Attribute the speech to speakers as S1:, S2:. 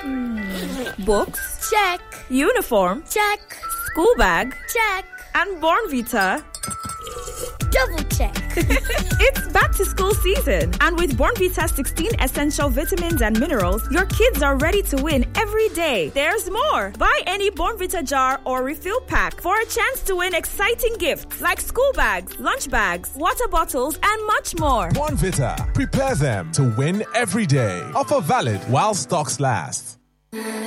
S1: Books?
S2: Check.
S1: Uniform?
S2: Check.
S1: School bag?
S2: Check.
S1: And Bornvita?
S2: Double check.
S1: It's back to school season, and with Bornvita 16 essential vitamins and minerals, your kids are ready to win every day. There's more. Buy any Bornvita jar or refill pack for a chance to win exciting gifts like school bags, lunch bags, water bottles, and much more.
S3: Bornvita. Prepare them to win every day. Offer valid while stocks last.